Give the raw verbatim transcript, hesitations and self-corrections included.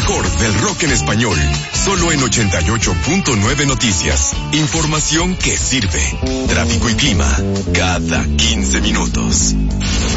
mejor del rock en español, solo en ochenta y ocho punto nueve Noticias. Información que sirve. Tráfico y clima cada quince minutos.